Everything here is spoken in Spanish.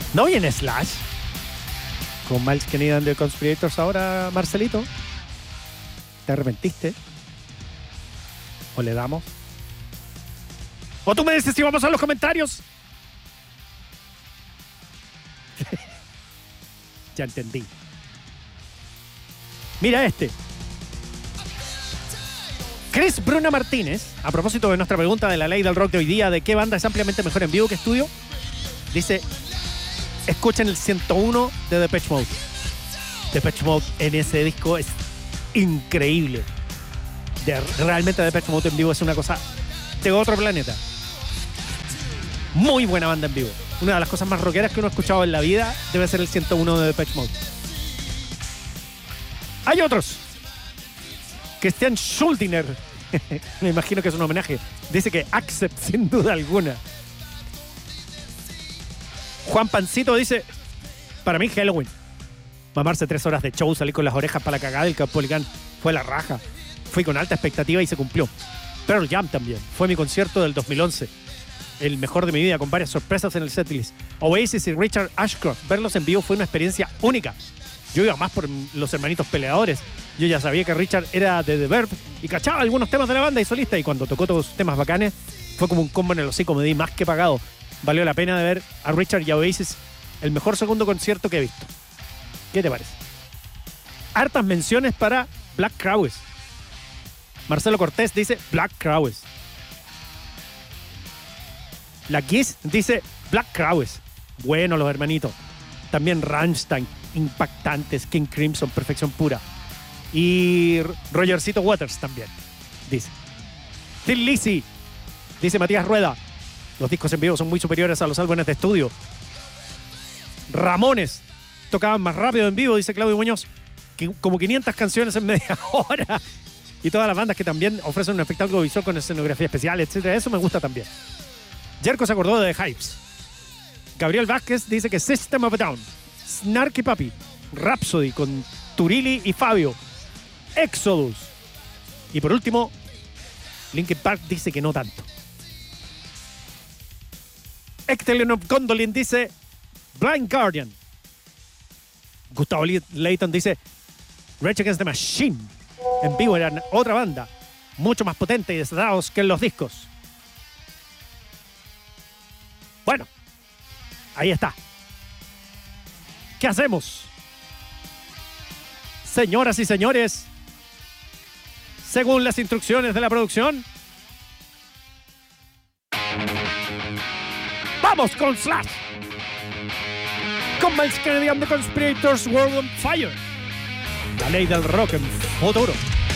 ¿No viene Slash? Con Miles Kennedy and the Conspirators ahora, Marcelito. ¿Te arrepentiste? ¿O le damos? ¿O tú me dices si vamos a los comentarios? Ya entendí. Mira este. Chris Bruna Martínez, a propósito de nuestra pregunta de la ley del rock de hoy día, de qué banda es ampliamente mejor en vivo que estudio, dice, escuchen el 101 de Depeche Mode. Depeche Mode en ese disco es increíble. Realmente Depeche Mode en vivo es una cosa de otro planeta. Muy buena banda en vivo. Una de las cosas más rockeras que uno ha escuchado en la vida debe ser el 101 de Depeche Mode. Hay otros. Christian Schuldiner, me imagino que es un homenaje, dice que Accept sin duda alguna. Juan Pancito dice, para mí Halloween. Mamarse 3 horas de show, salir con las orejas para la cagada del Caupolicán fue la raja. Fui con alta expectativa y se cumplió. Pearl Jam también, fue mi concierto del 2011. El mejor de mi vida, con varias sorpresas en el setlist. Oasis y Richard Ashcroft, verlos en vivo fue una experiencia única. Yo iba más por los hermanitos peleadores. Yo ya sabía que Richard era de The Verve y cachaba algunos temas de la banda y solista, y cuando tocó todos sus temas bacanes fue como un combo en el hocico, me di más que pagado. Valió la pena de ver a Richard y a Oasis, el mejor segundo concierto que he visto. ¿Qué te parece? Hartas menciones para Black Crowes. Marcelo Cortés dice Black Crowes. La Kiss dice Black Crowes. Bueno, los hermanitos. También Rammstein, impactantes. King Crimson, perfección pura. Y Rogercito Waters también, dice. Thin Lizzy, dice Matías Rueda. Los discos en vivo son muy superiores a los álbumes de estudio. Ramones tocaban más rápido en vivo, dice Claudio Muñoz. Como 500 canciones en media hora. Y todas las bandas que también ofrecen un espectáculo visual con escenografía especial, etcétera. Eso me gusta también. Jerko se acordó de The Hypes. Gabriel Vázquez dice que System of a Down, Snarky Puppy, Rhapsody con Turilli y Fabio, Exodus. Y por último, Linkin Park dice que no tanto. Ectelion Gondolin dice Blind Guardian. Gustavo Leighton dice Rage Against the Machine. En vivo eran otra banda, mucho más potente y desatados que en los discos. Bueno, ahí está. ¿Qué hacemos? Señoras y señores, según las instrucciones de la producción, ¡vamos con Slash! Con Miles Kennedy and the Conspirators, World on Fire. La ley del rock en futuro.